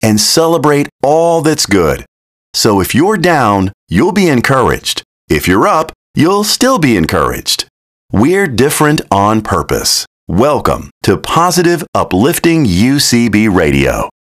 and celebrate all that's good. So if you're down, you'll be encouraged. If you're up, you'll still be encouraged. We're different on purpose. Welcome to Positive Uplifting UCB Radio.